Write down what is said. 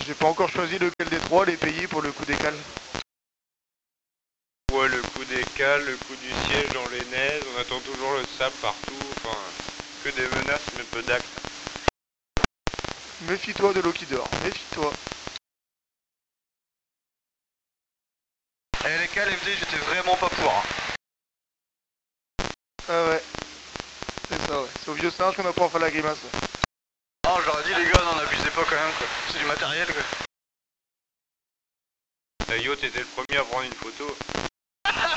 j'ai pas encore choisi lequel des trois, les pays pour le coup des cales. Ouais, le coup des cales, le coup du siège dans les neiges, on attend toujours le sable partout, enfin, que des menaces mais peu d'actes. Méfie-toi de l'eau qui dort, méfie-toi. Eh les cales FD, j'étais vraiment pas pour. Hein. Ah ouais. C'est ça, ouais. C'est au vieux singe qu'on apprend à faire la grimace. Non, j'aurais dit les gars, n'en abusez pas quand même quoi. C'est du matériel quoi. Yo, t'étais le premier à prendre une photo.